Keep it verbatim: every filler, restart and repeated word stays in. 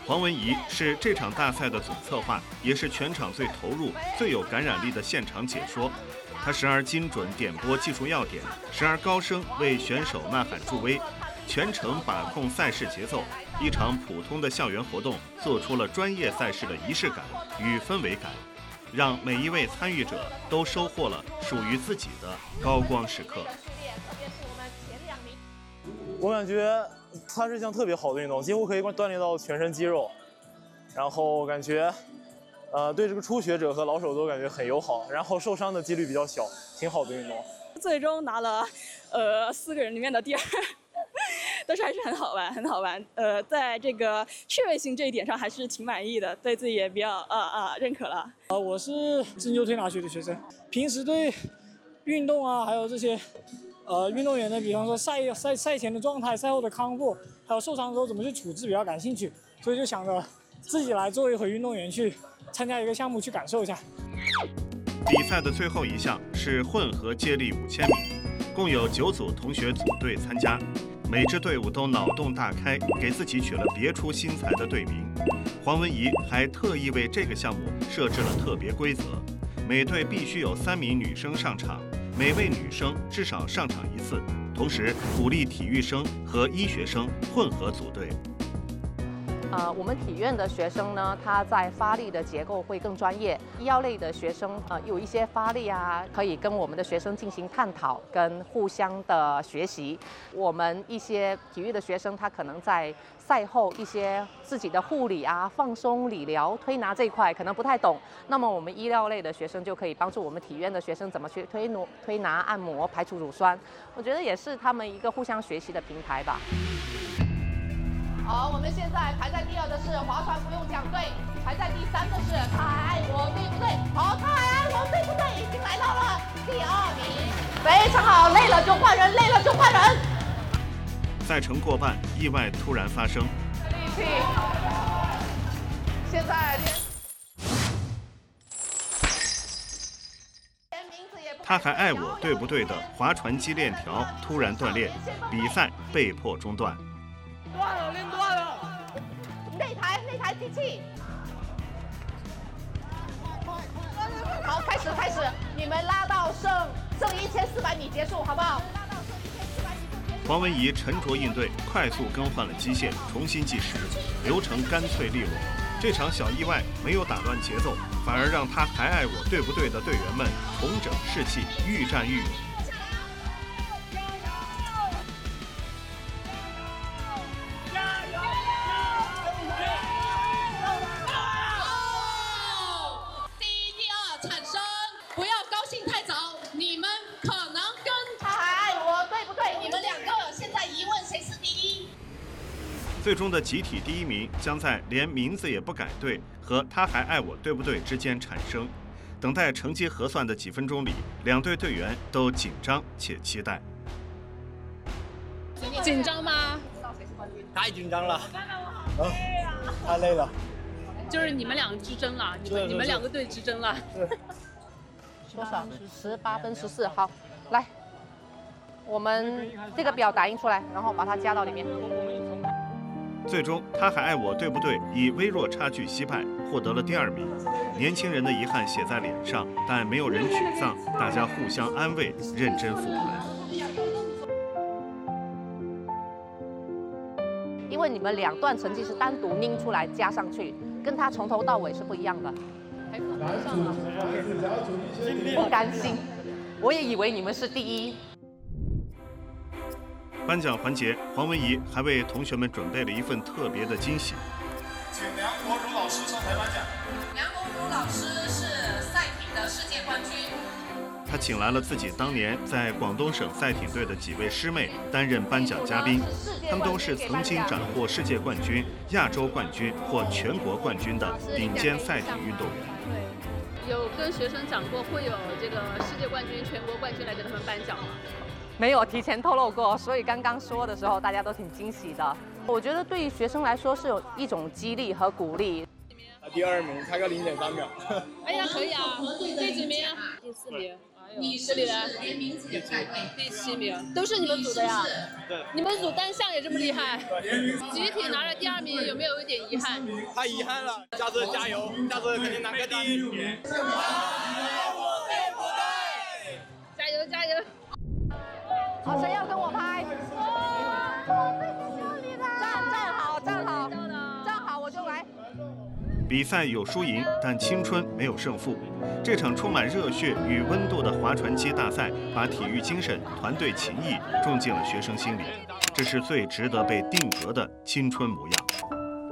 黄文怡是这场大赛的总策划，也是全场最投入、最有感染力的现场解说。她时而精准点拨技术要点，时而高声为选手呐喊助威，全程把控赛事节奏。一场普通的校园活动，做出了专业赛事的仪式感与氛围感，让每一位参与者都收获了属于自己的高光时刻。 我感觉它是一项特别好的运动，几乎可以锻炼到全身肌肉，然后感觉，呃，对这个初学者和老手都感觉很友好，然后受伤的几率比较小，挺好的运动。 最终拿了，呃，四个人里面的第二，但是还是很好玩，很好玩。呃，在这个趣味性这一点上还是挺满意的，对自己也比较啊啊认可了。 呃，我是针灸推拿学的学生，平时对运动啊，还有这些。呃，运动员的，比方说赛赛赛前的状态、赛后的康复，还有受伤之后怎么去处置，比较感兴趣，所以就想着自己来做一回运动员，去参加一个项目，去感受一下。 比赛的最后一项是混合接力五千米，共有九组同学组队参加，每支队伍都脑洞大开，给自己取了别出心裁的队名。黄文怡还特意为这个项目设置了特别规则，每队必须有三名女生上场。每位女生至少上场一次，同时鼓励体育生和医学生混合组队。 呃，我们体院的学生呢，他在发力的结构会更专业；医药类的学生，呃，有一些发力啊，可以跟我们的学生进行探讨，跟互相的学习。我们一些体育的学生，他可能在赛后一些自己的护理啊、放松、理疗、推拿这一块可能不太懂，那么我们医疗类的学生就可以帮助我们体院的学生怎么去推拿、推拿、按摩、排除乳酸。我觉得也是他们一个互相学习的平台吧。 好，我们现在排在第二的是划船不用讲对，排在第三的是他还爱我，对不对？好，他还爱我，对不对？已经来到了第二名，非常好，累了就换人，累了就换人。 赛程过半，意外突然发生。 力气，现在连名字也不。 他还爱我，对不对的划船机链条突然断裂，比赛被迫中断。 断了，链断了。 那台那台机器，好，开始开始，你们拉到剩剩一千四百米结束，好不好？ 黄文怡沉着应对，快速更换了机械，重新计时，流程干脆利落。这场小意外没有打乱节奏，反而让他还爱我，对不对的队员们重整士气，愈战愈勇。最终的集体第一名将在连名字也不敢对和他还爱我对不对之间产生。等待成绩核算的几分钟里，两队队员都紧张且期待。 紧张吗？ 太紧张了，啊，太累了。 就是你们俩之争了，你们你们两个队之争了。 多少？十八分十四。好，来，我们这个表打印出来，然后把它加到里面。 最终，他还爱我，对不对？以微弱差距惜败，获得了第二名。年轻人的遗憾写在脸上，但没有人沮丧，大家互相安慰，认真复盘。 因为你们两段成绩是单独拎出来加上去，跟他从头到尾是不一样的。不甘心，我也以为你们是第一。 颁奖环节，黄文怡还为同学们准备了一份特别的惊喜。 请梁国儒老师上台颁奖。 梁国儒老师是赛艇的世界冠军。 他请来了自己当年在广东省赛艇队的几位师妹担任颁奖嘉宾，他们都是曾经斩获世界冠军、亚洲冠军或全国冠军的顶尖赛艇运动员。 对，有跟学生讲过会有这个世界冠军、全国冠军来给他们颁奖吗？ 没有提前透露过，所以刚刚说的时候大家都挺惊喜的。我觉得对于学生来说是有一种激励和鼓励。 第二名，差个零点三秒。 哎呀，可以啊！第几名？第四名。哎你是里人？第七名，都是你们组的呀？ 对。 你们组单项也这么厉害？集体拿了第二名，有没有一点遗憾？ 太遗憾了，下次加油，下次肯定拿个第一。 加油加油！ 好，谁要跟我拍？站站好，站好，站好，我就来。 比赛有输赢，但青春没有胜负。这场充满热血与温度的划船机大赛，把体育精神、团队情谊种进了学生心里。这是最值得被定格的青春模样。